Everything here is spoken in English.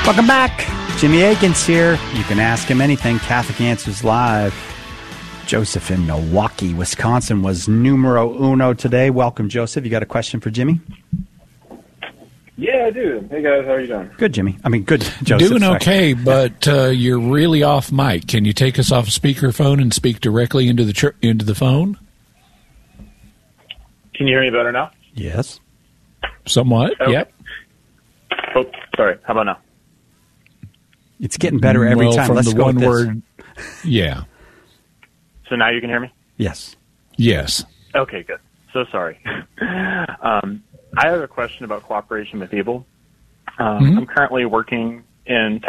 Welcome back. Jimmy Akins here. You can ask him anything. Catholic Answers Live. Joseph in Milwaukee, Wisconsin was numero uno today. Welcome, Joseph. You got a question for Jimmy? Yeah, I do. Hey, guys. How are you doing? Good, Jimmy. Good, Joseph. Doing okay, but you're really off mic. Can you take us off speakerphone and speak directly into the phone? Can you hear me better now? Yes. Somewhat, Okay. Yep. Oh, sorry. How about now? It's getting better every time. From Let's the go one with this. word. Yeah. So now you can hear me? Yes. Yes. Okay, good. So sorry. I have a question about cooperation with evil. I'm currently working in